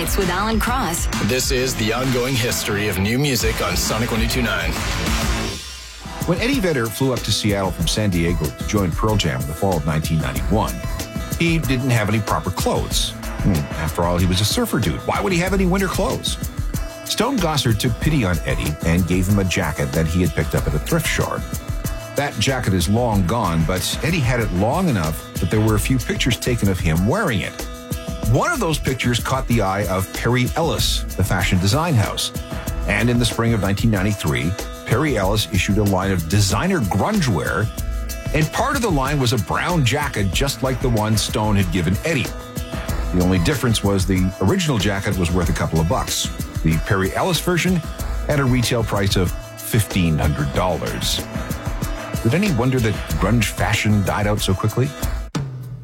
Nights with Alan Cross. This is the ongoing history of new music on Sonic 102.9. When Eddie Vedder flew up to Seattle from San Diego to join Pearl Jam in the fall of 1991, he didn't have any proper clothes. After all, he was a surfer dude. Why would he have any winter clothes? Stone Gossard took pity on Eddie and gave him a jacket that he had picked up at a thrift store. That jacket is long gone, but Eddie had it long enough that there were a few pictures taken of him wearing it. One of those pictures caught the eye of Perry Ellis, the fashion design house. And in the spring of 1993, Perry Ellis issued a line of designer grunge wear, and part of the line was a brown jacket just like the one Stone had given Eddie. The only difference was the original jacket was worth a couple of bucks. The Perry Ellis version had a retail price of $1,500. Did any wonder that grunge fashion died out so quickly?